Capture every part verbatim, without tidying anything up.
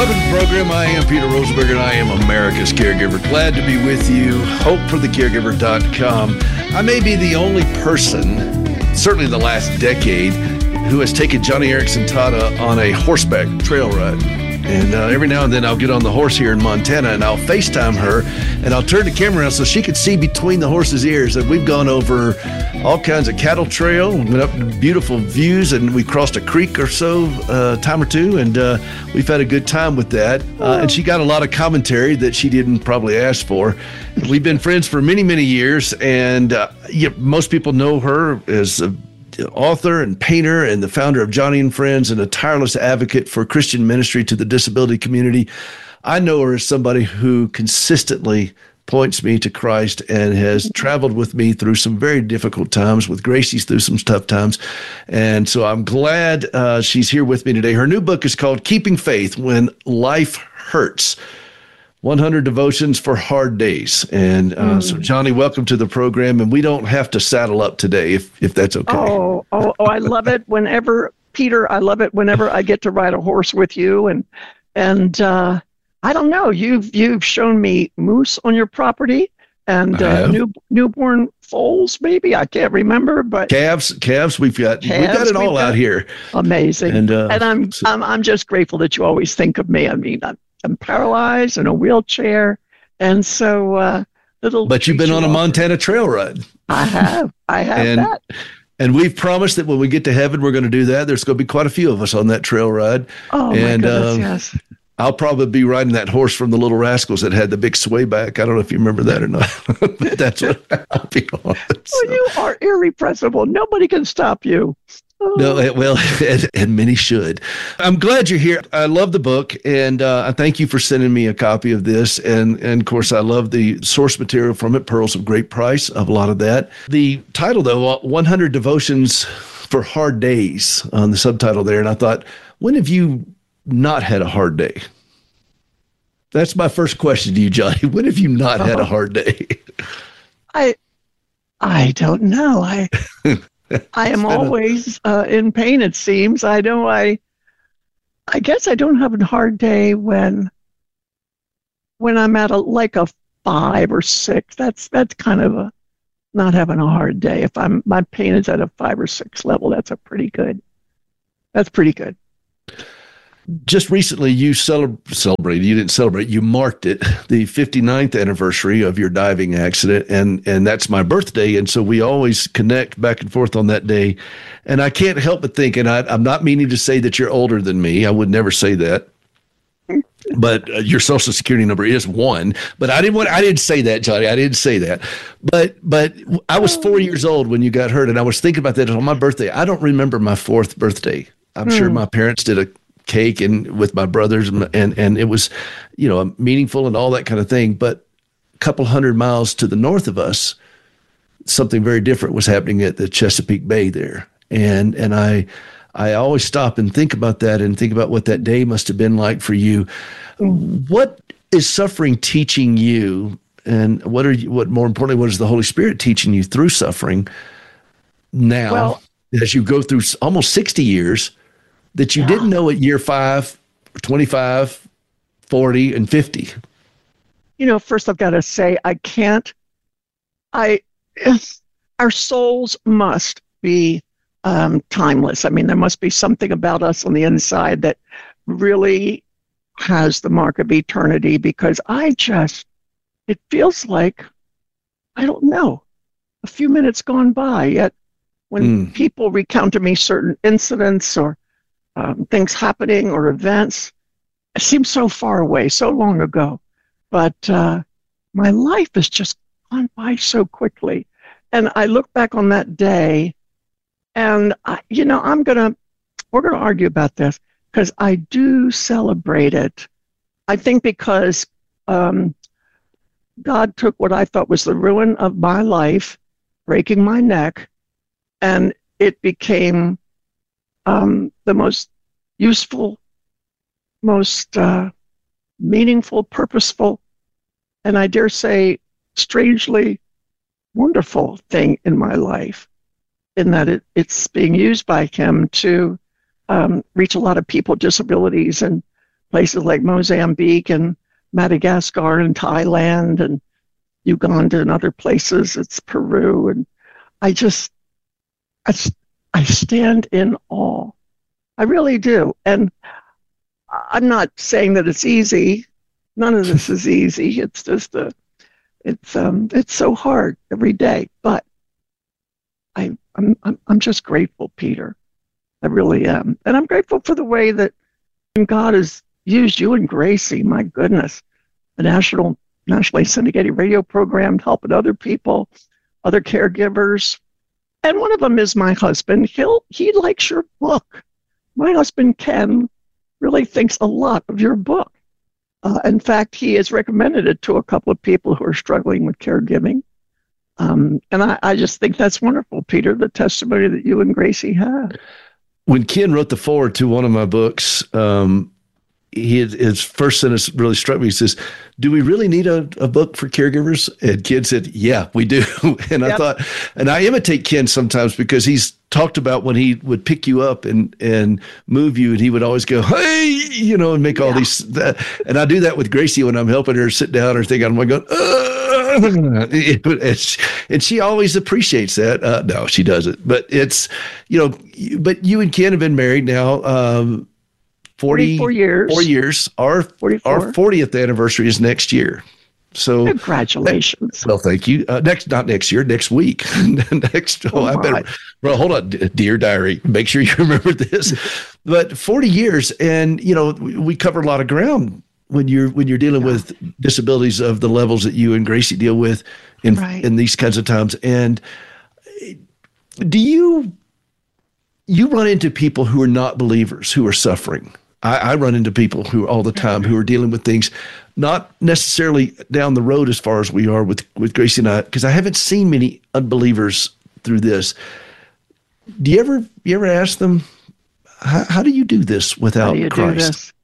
Welcome to the program. I am Peter Rosenberg, and I am America's Caregiver. Glad to be with you. hope for the caregiver dot com. I may be the only person, certainly in the last decade, who has taken Joni Eareckson Tada on a horseback trail ride. And uh, every now and then I'll get on the horse here in Montana and I'll FaceTime her and I'll turn the camera around so she can see between the horse's ears. And we've gone over all kinds of cattle trail, went up to beautiful views, and we crossed a creek or so, uh, time or two, and uh, we've had a good time with that. Uh, and she got a lot of commentary that she didn't probably ask for. We've been friends for many, many years, and uh, yeah, most people know her as a author and painter and the founder of Joni and Friends and a tireless advocate for Christian ministry to the disability community. I know her as somebody who consistently points me to Christ and has traveled with me through some very difficult times, with Gracie's through some tough times. And so I'm glad uh, she's here with me today. Her new book is called Keeping Faith When Life Hurts. one hundred Devotions for Hard Days. And uh, mm. so, Joni, welcome to the program. And we don't have to saddle up today, if if that's okay. Oh, oh, oh I love it whenever, Peter, I love it whenever I get to ride a horse with you. And, and uh, I don't know, you've you've shown me moose on your property and uh, new, newborn foals, maybe. I can't remember, but calves, calves. We've got calves, we've got it all got, out here. Amazing. And, uh, and I'm, so, I'm I'm just grateful that you always think of me. I mean, I'm, I'm paralyzed in a wheelchair, and so uh, little. But you've been on a Montana trail ride. I have. I have and, that. And we've promised that when we get to heaven, we're going to do that. There's going to be quite a few of us on that trail ride. Oh and, my goodness! um, yes. I'll probably be riding that horse from the Little Rascals that had the big sway back. I don't know if you remember that or not, but that's what I'll be on. So. Well, you are irrepressible. Nobody can stop you. Oh. No, well, and, and many should. I'm glad you're here. I love the book, and uh, I thank you for sending me a copy of this. And, and of course, I love the source material from it, Pearls of Great Price, of a lot of that. The title, though, one hundred Devotions for Hard Days, on the subtitle there. And I thought, when have you not had a hard day? That's my first question to you, Joni. When have you not oh. had a hard day? I, I don't know. I. I am always uh, in pain, it seems. I know I I guess I don't have a hard day when when I'm at a like a five or six. That's that's kind of a not having a hard day. If I'm my pain is at a five or six level, that's a pretty good. That's pretty good. Just recently, you celeb- celebrated, you didn't celebrate, you marked it, the fifty-ninth anniversary of your diving accident, and and that's my birthday, and so we always connect back and forth on that day, and I can't help but think, and I, I'm not meaning to say that you're older than me, I would never say that, but uh, your social security number is one, but I didn't want, I didn't say that, Joni, I didn't say that, but but I was four years old when you got hurt, and I was thinking about that on my birthday. I don't remember my fourth birthday. I'm mm. sure my parents did a cake and with my brothers and and it was, you know, meaningful and all that kind of thing. But a couple hundred miles to the north of us, something very different was happening at the Chesapeake Bay there. And and I I always stop and think about that and think about what that day must have been like for you. What is suffering teaching you, and what are you, what more importantly, what is the Holy Spirit teaching you through suffering now, well, as you go through almost sixty years that you yeah. didn't know at year five, twenty-five, forty, and fifty? You know, first I've got to say, I can't, I, our souls must be um, timeless. I mean, there must be something about us on the inside that really has the mark of eternity, because I just, it feels like, I don't know, a few minutes gone by, yet when mm. people recount to me certain incidents or Um, things happening or events, it seems so far away, so long ago. But uh, my life has just gone by so quickly. And I look back on that day, and, I, you know, I'm going to, we're going to argue about this, because I do celebrate it. I think because um, God took what I thought was the ruin of my life, breaking my neck, and it became Um, the most useful, most uh, meaningful, purposeful, and I dare say strangely wonderful thing in my life, in that it, it's being used by him to um, reach a lot of people with disabilities and places like Mozambique and Madagascar and Thailand and Uganda and other places. It's Peru. And I just, I, I stand in awe. I really do. And I'm not saying that it's easy. None of this is easy. It's just a, it's um, it's so hard every day. But I, I'm, I'm, I'm just grateful, Peter. I really am, and I'm grateful for the way that God has used you and Gracie. My goodness, the national, nationally syndicated radio program, helping other people, other caregivers, and one of them is my husband. He'll he likes your book. My husband Ken really thinks a lot of your book. Uh, in fact, he has recommended it to a couple of people who are struggling with caregiving. Um, and I, I just think that's wonderful, Peter, the testimony that you and Gracie had. When Ken wrote the foreword to one of my books, um, he had, his first sentence really struck me. He says, do we really need a, a book for caregivers? And Ken said, yeah, we do. And yep. I thought, and I imitate Ken sometimes because he's talked about when he would pick you up and, and move you, and he would always go, hey, you know, and make all yeah. these, that. And I do that with Gracie when I'm helping her sit down or think I'm going, and she always appreciates that. Uh, no, she doesn't. But it's, you know, but you and Ken have been married now, um, forty, forty-four years. Four years. Our, our fortieth anniversary is next year. So congratulations. Well, thank you. Uh, next, not next year, next week. next. Oh, oh I better. Well, hold on, dear diary. Make sure you remember this. But forty years, and you know, we cover a lot of ground when you're when you're dealing yeah. with disabilities of the levels that you and Gracie deal with in right. in these kinds of times. And do you you run into people who are not believers who are suffering? I, I run into people who all the time who are dealing with things, not necessarily down the road as far as we are with, with Gracie and I, because I haven't seen many unbelievers through this. Do you ever you ever ask them, how, how do you do this without how do you Christ? Do this?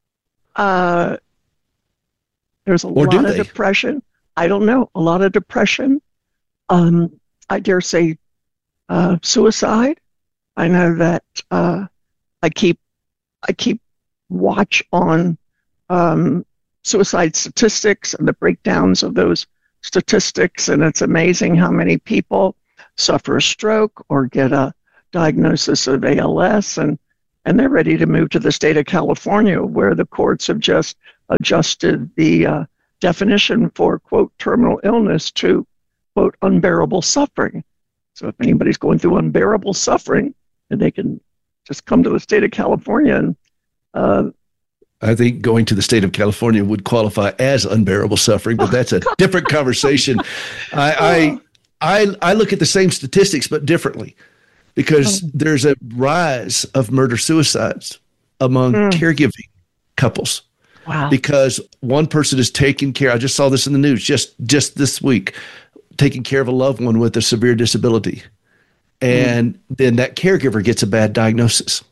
Uh, there's a or lot of depression. I don't know, a lot of depression. Um, I dare say uh, suicide. I know that uh, I keep I keep watch on um, suicide statistics and the breakdowns of those statistics, and it's amazing how many people suffer a stroke or get a diagnosis of A L S, and and they're ready to move to the state of California, where the courts have just adjusted the uh, definition for, quote, terminal illness to, quote, unbearable suffering. So if anybody's going through unbearable suffering, and they can just come to the state of California. And uh, I think going to the state of California would qualify as unbearable suffering, but that's a different conversation. I, I, I, I look at the same statistics, but differently, because oh. there's a rise of murder-suicides among mm. caregiving couples. Wow. Because one person is taking care, I just saw this in the news just, just this week, taking care of a loved one with a severe disability. And mm. then that caregiver gets a bad diagnosis.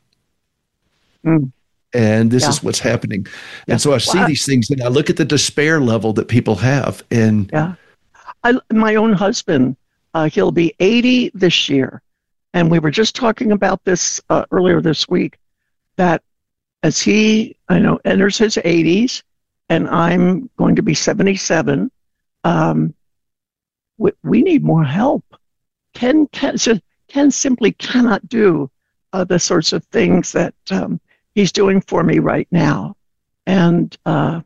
Mm. And this yeah. is what's happening. Yeah. And so I see well, these things and I look at the despair level that people have. And yeah, I, my own husband, uh, he'll be eighty this year. And we were just talking about this uh, earlier this week, that as he, I know, enters his eighties, and I'm going to be seventy-seven, um, we, we need more help. Ken, Ken, Ken simply cannot do uh, the sorts of things that um, he's doing for me right now. And uh,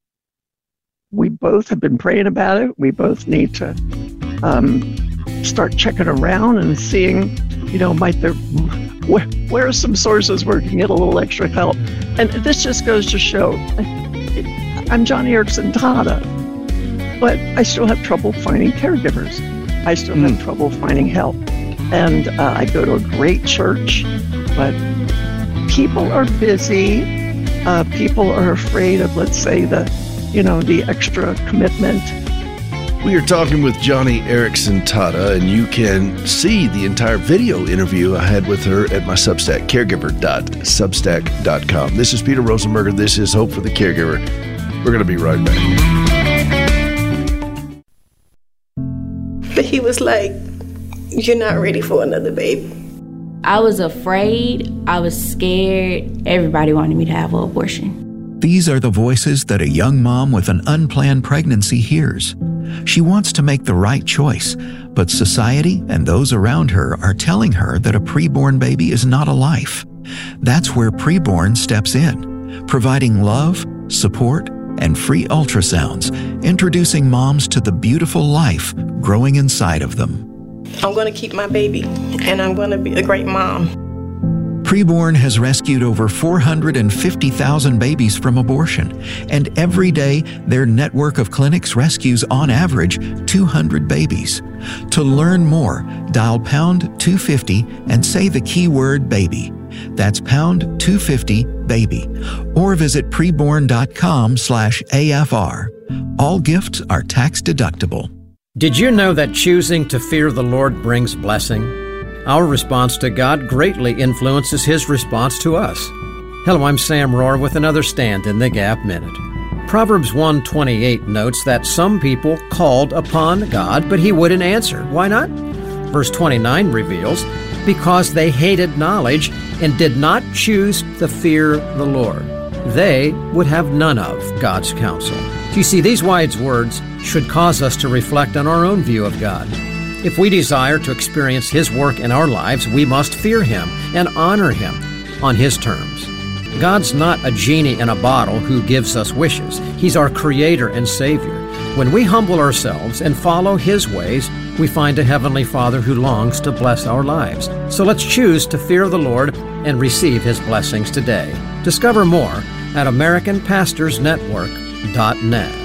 we both have been praying about it. We both need to um, start checking around and seeing, you know, might there, where, where are some sources where we can get a little extra help? And this just goes to show, I'm Joni Eareckson Tada, but I still have trouble finding caregivers. I still mm. have trouble finding help. And uh, I go to a great church, but people are busy. Uh, people are afraid of, let's say, the, you know, the extra commitment. We are talking with Joni Eareckson Tada, and you can see the entire video interview I had with her at my Substack, caregiver dot substack dot com. This is Peter Rosenberger. This is Hope for the Caregiver. We're going to be right back. But he was like, you're not ready for another baby. I was afraid. I was scared. Everybody wanted me to have an abortion. These are the voices that a young mom with an unplanned pregnancy hears. She wants to make the right choice, but society and those around her are telling her that a preborn baby is not a life. That's where Preborn steps in, providing love, support, and free ultrasounds, introducing moms to the beautiful life growing inside of them. I'm going to keep my baby, and I'm going to be a great mom. Preborn has rescued over four hundred fifty thousand babies from abortion, and every day their network of clinics rescues on average two hundred babies. To learn more, dial pound two fifty and say the keyword baby. That's pound two fifty baby, or visit preborn.com slash AFR. All gifts are tax deductible. Did you know that choosing to fear the Lord brings blessing? Our response to God greatly influences His response to us. Hello, I'm Sam Rohr with another Stand in the Gap Minute. Proverbs one twenty-eight notes that some people called upon God, but He wouldn't answer. Why not? Verse twenty-nine reveals, because they hated knowledge and did not choose to fear the Lord, they would have none of God's counsel. You see, these wise words should cause us to reflect on our own view of God. If we desire to experience His work in our lives, we must fear Him and honor Him on His terms. God's not a genie in a bottle who gives us wishes. He's our Creator and Savior. When we humble ourselves and follow His ways, we find a Heavenly Father who longs to bless our lives. So let's choose to fear the Lord and receive His blessings today. Discover more at American Pastors Network dot net.